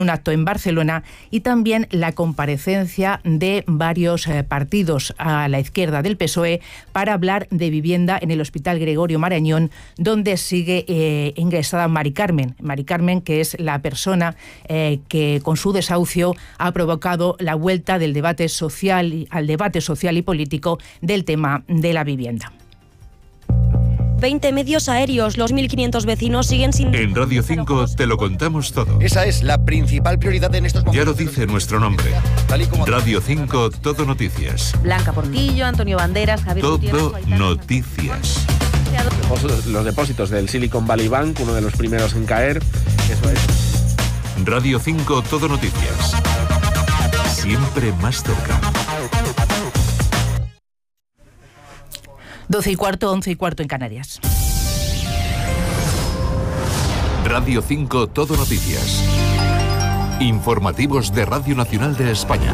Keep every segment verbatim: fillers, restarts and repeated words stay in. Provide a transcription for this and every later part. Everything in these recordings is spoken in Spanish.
un acto en Barcelona, y también la comparecencia de varios eh, partidos a la izquierda del P S O E para hablar de vivienda en el Hospital Gregorio Marañón, donde sigue eh, ingresada Mari Carmen. Mari Carmen, que es la persona eh, que con su desahucio ha provocado la vuelta del debate social, al debate social y político del tema de la vivienda. veinte medios aéreos, los mil quinientos vecinos siguen sin... En Radio cinco te lo contamos todo. Esa es la principal prioridad en estos momentos. Ya lo dice nuestro nombre. Radio cinco, Todo Noticias. Blanca Portillo, Antonio Banderas, Javier Todo Gutiérrez, Noticias. Los depósitos del Silicon Valley Bank, uno de los primeros en caer. Eso es. Radio cinco, Todo Noticias. Siempre más cerca. doce y cuarto, once y cuarto en Canarias. Radio cinco, Todo Noticias. Informativos de Radio Nacional de España.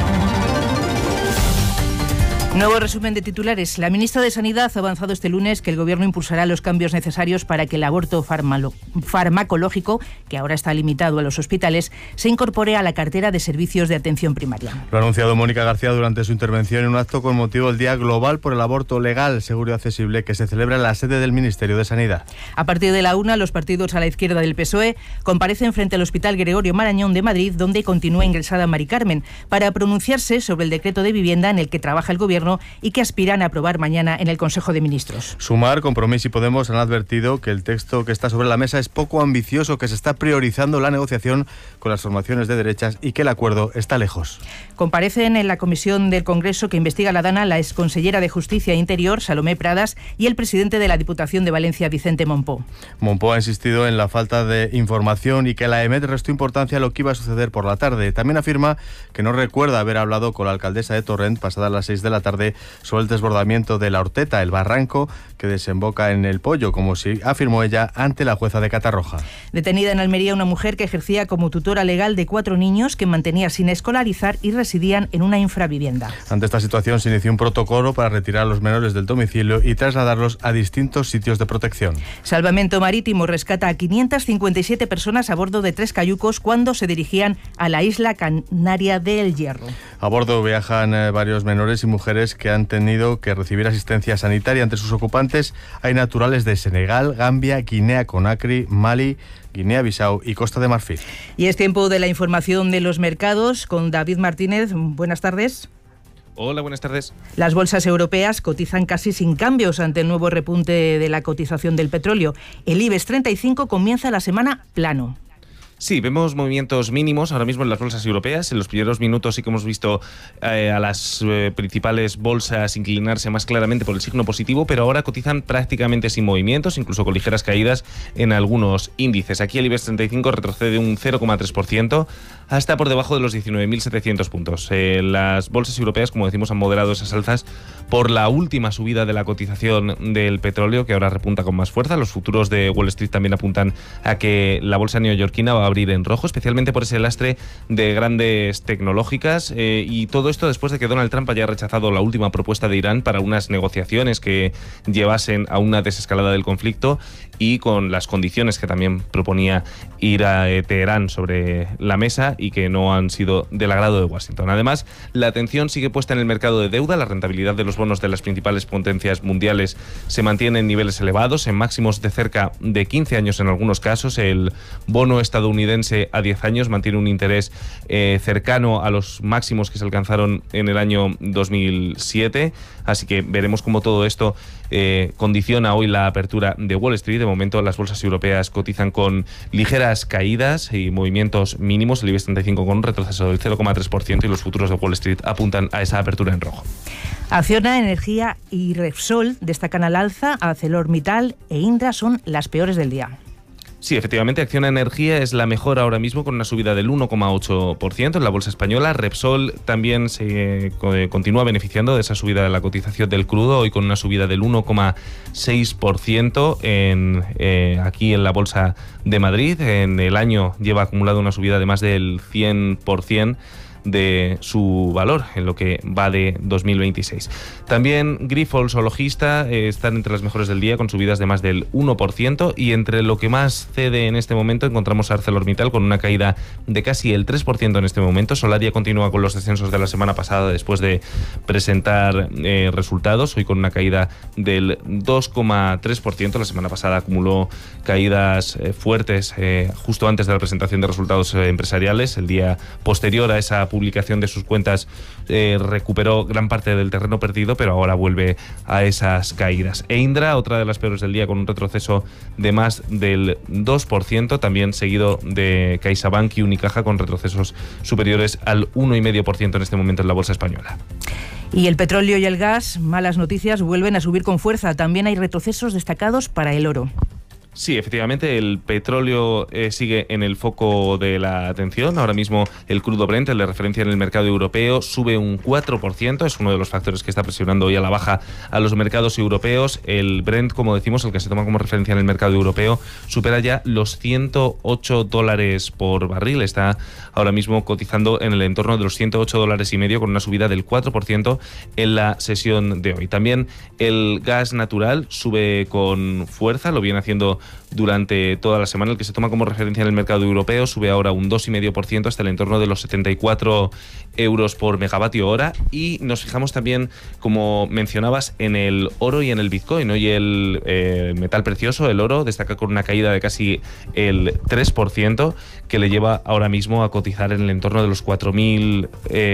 Nuevo resumen de titulares. La ministra de Sanidad ha avanzado este lunes que el Gobierno impulsará los cambios necesarios para que el aborto farmalo- farmacológico, que ahora está limitado a los hospitales, se incorpore a la cartera de servicios de atención primaria. Lo ha anunciado Mónica García durante su intervención en un acto con motivo del Día Global por el Aborto Legal, Seguro y Accesible, que se celebra en la sede del Ministerio de Sanidad. A partir de la una, los partidos a la izquierda del P S O E comparecen frente al Hospital Gregorio Marañón de Madrid, donde continúa ingresada Mari Carmen, para pronunciarse sobre el decreto de vivienda en el que trabaja el Gobierno y que aspiran a aprobar mañana en el Consejo de Ministros. Sumar, Compromís y Podemos han advertido que el texto que está sobre la mesa es poco ambicioso, que se está priorizando la negociación con las formaciones de derechas y que el acuerdo está lejos. Comparecen en la comisión del Congreso que investiga la Dana la exconsellera de Justicia e Interior, Salomé Pradas, y el presidente de la Diputación de Valencia, Vicente Monpó. Monpó ha insistido en la falta de información y que la E M E T restó importancia a lo que iba a suceder por la tarde. También afirma que no recuerda haber hablado con la alcaldesa de Torrent pasadas las seis de la tarde sobre el desbordamiento de la Horteta, el barranco que desemboca en el Pollo, como si afirmó ella ante la jueza de Catarroja. Detenida en Almería una mujer que ejercía como tutora legal de cuatro niños que mantenía sin escolarizar y residían en una infravivienda. Ante esta situación se inició un protocolo para retirar a los menores del domicilio y trasladarlos a distintos sitios de protección. Salvamento Marítimo rescata a quinientas cincuenta y siete personas a bordo de tres cayucos cuando se dirigían a la isla canaria de El Hierro. A bordo viajan eh, varios menores y mujeres que han tenido que recibir asistencia sanitaria. Entre sus ocupantes hay naturales de Senegal, Gambia, Guinea Conakry, Mali, Guinea-Bissau y Costa de Marfil. Y es tiempo de la información de los mercados con David Martínez. Buenas tardes. Hola, buenas tardes. Las bolsas europeas cotizan casi sin cambios ante el nuevo repunte de la cotización del petróleo. El IBEX treinta y cinco comienza la semana plano. Sí, vemos movimientos mínimos ahora mismo en las bolsas europeas. En los primeros minutos sí que hemos visto eh, a las eh, principales bolsas inclinarse más claramente por el signo positivo, pero ahora cotizan prácticamente sin movimientos, incluso con ligeras caídas en algunos índices. Aquí el IBEX treinta y cinco retrocede un cero coma tres por ciento hasta por debajo de los diecinueve mil setecientos puntos. Eh, las bolsas europeas, como decimos, han moderado esas alzas por la última subida de la cotización del petróleo, que ahora repunta con más fuerza. Los futuros de Wall Street también apuntan a que la bolsa neoyorquina va a abrir en rojo, especialmente por ese lastre de grandes tecnológicas, eh, y todo esto después de que Donald Trump haya rechazado la última propuesta de Irán para unas negociaciones que llevasen a una desescalada del conflicto y con las condiciones que también proponía ir a eh, Teherán sobre la mesa y que no han sido del agrado de Washington. Además, la atención sigue puesta en el mercado de deuda. La rentabilidad de los bonos de las principales potencias mundiales se mantiene en niveles elevados, en máximos de cerca de quince años en algunos casos. El bono estadounidense a diez años mantiene un interés eh, cercano a los máximos que se alcanzaron en el año dos mil siete, así que veremos cómo todo esto eh, condiciona hoy la apertura de Wall Street. De momento las bolsas europeas cotizan con ligeras caídas y movimientos mínimos, el IBEX treinta y cinco con un retroceso del cero coma tres por ciento y los futuros de Wall Street apuntan a esa apertura en rojo. Acciona, Energía y Repsol destacan al alza, ArcelorMittal e Indra son las peores del día. Sí, efectivamente, Acciona Energía es la mejor ahora mismo con una subida del uno coma ocho por ciento en la bolsa española. Repsol también se eh, continúa beneficiando de esa subida de la cotización del crudo, hoy con una subida del uno coma seis por ciento en, eh, aquí en la bolsa de Madrid. En el año lleva acumulado una subida de más del cien por ciento de su valor en lo que va de dos mil veintiséis. También Grifols o Logista eh, están entre las mejores del día con subidas de más del uno por ciento, y entre lo que más cede en este momento encontramos a ArcelorMittal con una caída de casi el tres por ciento en este momento. Solaria continúa con los descensos de la semana pasada después de presentar eh, resultados, hoy con una caída del dos coma tres por ciento. La semana pasada acumuló caídas eh, fuertes eh, justo antes de la presentación de resultados eh, empresariales. El día posterior a esa publicación de sus cuentas eh, recuperó gran parte del terreno perdido, pero ahora vuelve a esas caídas. E Indra, otra de las peores del día, con un retroceso de más del dos por ciento, también seguido de CaixaBank y Unicaja con retrocesos superiores al uno coma cinco por ciento en este momento en la bolsa española. Y el petróleo y el gas, malas noticias, vuelven a subir con fuerza. También hay retrocesos destacados para el oro. Sí, efectivamente, el petróleo eh, sigue en el foco de la atención. Ahora mismo el crudo Brent, el de referencia en el mercado europeo, sube un cuatro por ciento. Es uno de los factores que está presionando hoy a la baja a los mercados europeos. El Brent, como decimos, el que se toma como referencia en el mercado europeo, supera ya los ciento ocho dólares por barril. Está ahora mismo cotizando en el entorno de los ciento ocho dólares y medio, con una subida del cuatro por ciento en la sesión de hoy. También el gas natural sube con fuerza, lo viene haciendo durante toda la semana. El que se toma como referencia en el mercado europeo sube ahora un dos coma cinco por ciento hasta el entorno de los setenta y cuatro euros por megavatio hora. Y nos fijamos también, como mencionabas, en el oro y en el Bitcoin. Hoy el eh, metal precioso, el oro, destaca con una caída de casi el tres por ciento, que le lleva ahora mismo a cotizar en el entorno de los cuatro mil,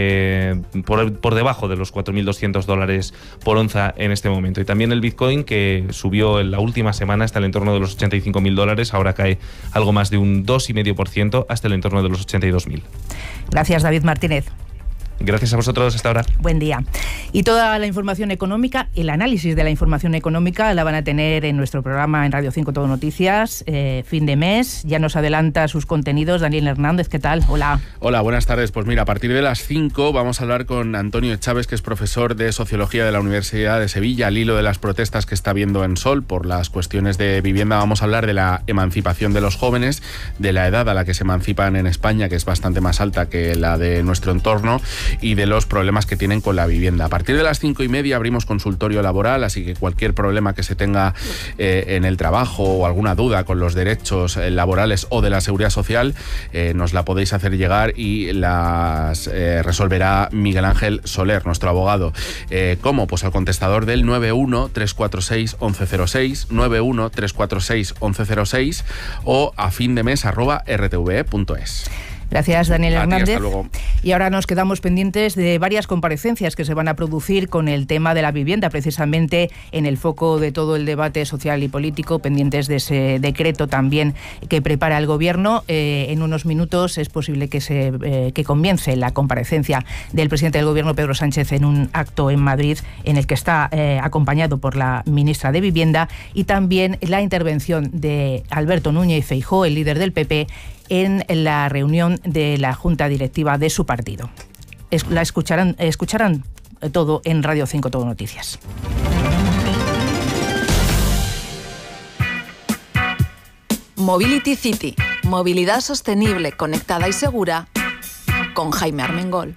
eh, por, por debajo de los cuatro mil doscientos dólares por onza en este momento. Y también el Bitcoin, que subió en la última semana hasta el entorno de los ochenta y cinco mil dólares, ahora cae algo más de un dos coma cinco por ciento hasta el entorno de los ochenta y dos mil. Gracias, David Martínez. Gracias a vosotros, hasta ahora. Buen día. Y toda la información económica, el análisis de la información económica, la van a tener en nuestro programa en Radio cinco Todo Noticias, eh, fin de mes. Ya nos adelanta sus contenidos Daniel Hernández. ¿Qué tal? Hola. Hola, buenas tardes. Pues mira, a partir de las cinco vamos a hablar con Antonio Chávez, que es profesor de Sociología de la Universidad de Sevilla, al hilo de las protestas que está habiendo en Sol por las cuestiones de vivienda. Vamos a hablar de la emancipación de los jóvenes, de la edad a la que se emancipan en España, que es bastante más alta que la de nuestro entorno, y de los problemas que tienen con la vivienda. A partir de las cinco y media abrimos consultorio laboral, así que cualquier problema que se tenga eh, en el trabajo o alguna duda con los derechos eh, laborales o de la seguridad social, eh, nos la podéis hacer llegar y las eh, resolverá Miguel Ángel Soler, nuestro abogado. Eh, ¿Cómo? Pues al contestador del nueve uno tres cuatro seis once cero seis, nueve uno tres cuatro seis once cero seis o a findemes arroba r t v punto es. Gracias, Daniel A ti, Hernández. hasta luego. Y ahora nos quedamos pendientes de varias comparecencias que se van a producir con el tema de la vivienda, precisamente en el foco de todo el debate social y político, pendientes de ese decreto también que prepara el Gobierno. Eh, en unos minutos es posible que, se, eh, que comience la comparecencia del presidente del Gobierno, Pedro Sánchez, en un acto en Madrid en el que está eh, acompañado por la ministra de Vivienda, y también la intervención de Alberto Núñez Feijóo, el líder del P P, en la reunión de la Junta Directiva de su partido. Es, la escucharán, escucharán todo en Radio cinco Todo Noticias. Mobility City, movilidad sostenible, conectada y segura, con Jaime Armengol.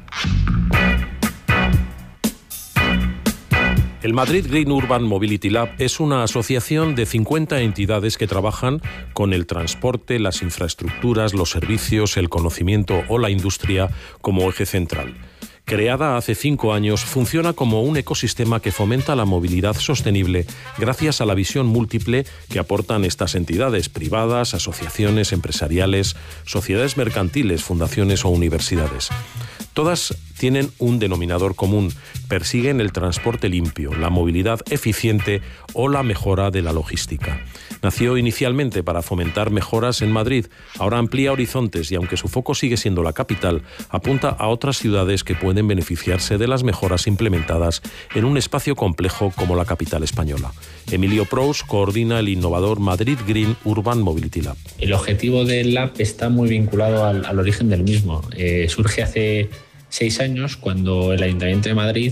El Madrid Green Urban Mobility Lab es una asociación de cincuenta entidades que trabajan con el transporte, las infraestructuras, los servicios, el conocimiento o la industria como eje central. Creada hace cinco años, funciona como un ecosistema que fomenta la movilidad sostenible gracias a la visión múltiple que aportan estas entidades privadas, asociaciones empresariales, sociedades mercantiles, fundaciones o universidades. Todas tienen un denominador común: persiguen el transporte limpio, la movilidad eficiente o la mejora de la logística. Nació inicialmente para fomentar mejoras en Madrid, ahora amplía horizontes y, aunque su foco sigue siendo la capital, apunta a otras ciudades que pueden beneficiarse de las mejoras implementadas en un espacio complejo como la capital española. Emilio Prous coordina el innovador Madrid Green Urban Mobility Lab. El objetivo del lab está muy vinculado al, al origen del mismo. Eh, surge hace seis años cuando el Ayuntamiento de Madrid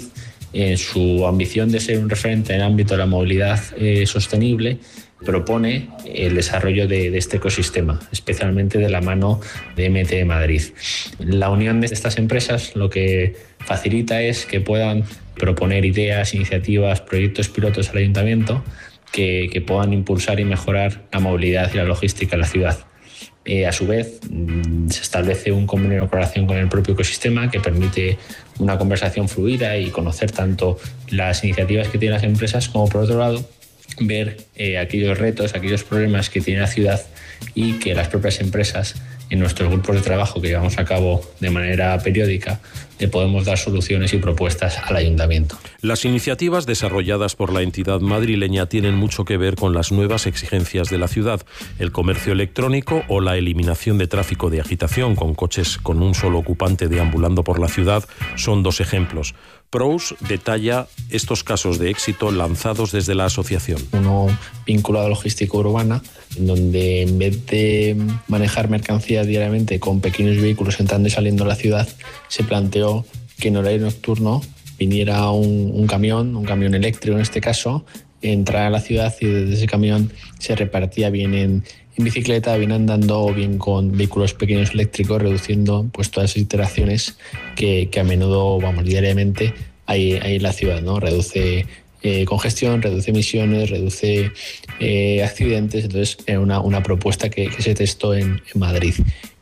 en su ambición de ser un referente en el ámbito de la movilidad eh, sostenible, propone el desarrollo de, de este ecosistema, especialmente de la mano de M T Madrid. La unión de estas empresas lo que facilita es que puedan proponer ideas, iniciativas, proyectos pilotos al ayuntamiento que, que puedan impulsar y mejorar la movilidad y la logística en la ciudad. Eh, a su vez, se establece un convenio de colaboración con el propio ecosistema que permite una conversación fluida y conocer tanto las iniciativas que tienen las empresas como, por otro lado, ver eh, aquellos retos, aquellos problemas que tiene la ciudad y que las propias empresas, en nuestros grupos de trabajo que llevamos a cabo de manera periódica, le podemos dar soluciones y propuestas al ayuntamiento. Las iniciativas desarrolladas por la entidad madrileña tienen mucho que ver con las nuevas exigencias de la ciudad. El comercio electrónico o la eliminación de tráfico de agitación con coches con un solo ocupante deambulando por la ciudad son dos ejemplos. Prous detalla estos casos de éxito lanzados desde la asociación. Uno vinculado a logística urbana, en donde en vez de manejar mercancía diariamente con pequeños vehículos entrando y saliendo de la ciudad, se planteó que en horario nocturno viniera un, un camión, un camión eléctrico en este caso, entrara a la ciudad y desde ese camión se repartía bien en, en bicicleta, bien andando o bien con vehículos pequeños eléctricos, reduciendo pues todas esas iteraciones que, que a menudo, vamos, diariamente hay, hay en la ciudad, ¿no? Reduce eh, congestión, reduce emisiones, reduce eh, accidentes. Entonces, era una, una propuesta que, que se testó en, en Madrid.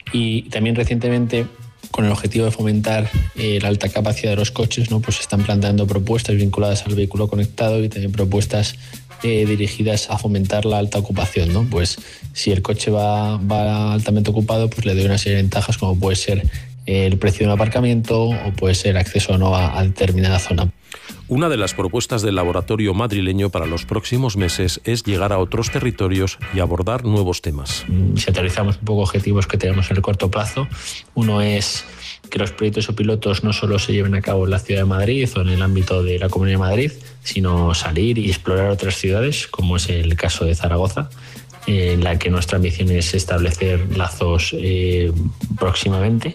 Y también recientemente, con el objetivo de fomentar eh, la alta capacidad de los coches, ¿no? Pues se están planteando propuestas vinculadas al vehículo conectado y también propuestas eh, dirigidas a fomentar la alta ocupación, ¿no? Pues si el coche va, va altamente ocupado, pues le doy una serie de ventajas, como puede ser eh, el precio de un aparcamiento o puede ser acceso o no a, a determinada zona. Una de las propuestas del laboratorio madrileño para los próximos meses es llegar a otros territorios y abordar nuevos temas. Si aterrizamos un poco objetivos que tenemos en el corto plazo, uno es que los proyectos o pilotos no solo se lleven a cabo en la ciudad de Madrid o en el ámbito de la Comunidad de Madrid, sino salir y explorar otras ciudades, como es el caso de Zaragoza, en la que nuestra ambición es establecer lazos eh, próximamente.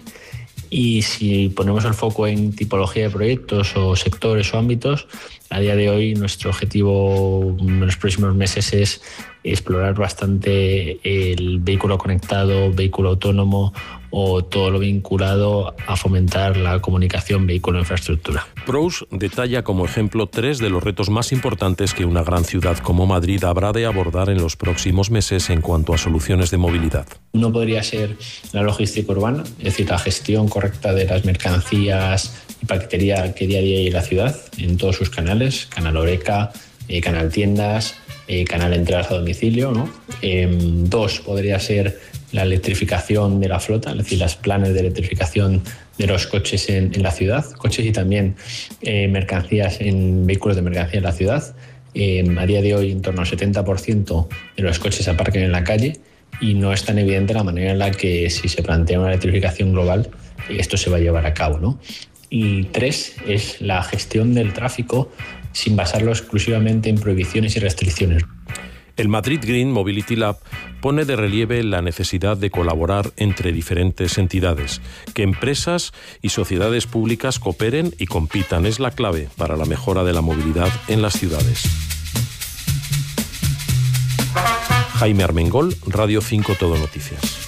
Y si ponemos el foco en tipología de proyectos o sectores o ámbitos, a día de hoy nuestro objetivo en los próximos meses es explorar bastante el vehículo conectado, vehículo autónomo o todo lo vinculado a fomentar la comunicación vehículo-infraestructura. Prous detalla como ejemplo tres de los retos más importantes que una gran ciudad como Madrid habrá de abordar en los próximos meses en cuanto a soluciones de movilidad. No podría ser la logística urbana, es decir, la gestión correcta de las mercancías y paquetería que día a día hay en la ciudad, en todos sus canales, canal Oreca, eh, canal tiendas, eh, canal entradas a domicilio, ¿no? Eh, dos, podría ser la electrificación de la flota, es decir, los planes de electrificación de los coches en, en la ciudad, coches y también eh, mercancías en vehículos de mercancía en la ciudad. Eh, a día de hoy, en torno al setenta por ciento de los coches aparcan en la calle y no es tan evidente la manera en la que, si se plantea una electrificación global, esto se va a llevar a cabo, ¿no? Y tres, es la gestión del tráfico sin basarlo exclusivamente en prohibiciones y restricciones. El Madrid Green Mobility Lab pone de relieve la necesidad de colaborar entre diferentes entidades, que empresas y sociedades públicas cooperen y compitan. Es la clave para la mejora de la movilidad en las ciudades. Jaime Armengol, Radio cinco Todo Noticias.